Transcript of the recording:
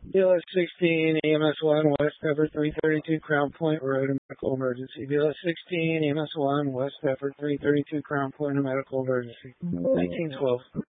BLS 16, EMS 1, West Effort 332, Crown Point Road, medical emergency. BLS 16, EMS 1, West Effort 332, Crown Point, medical emergency. 1912.